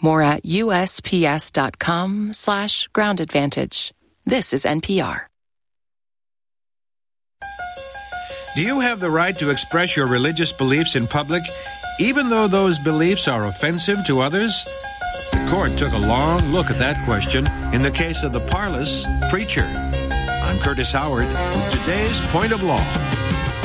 More at usps.com/groundadvantage. This is NPR. Do you have the right to express your religious beliefs in public, even though those beliefs are offensive to others? The court took a long look at that question in the case of the Parlous Preacher. I'm Curtis Howard. Today's Point of Law.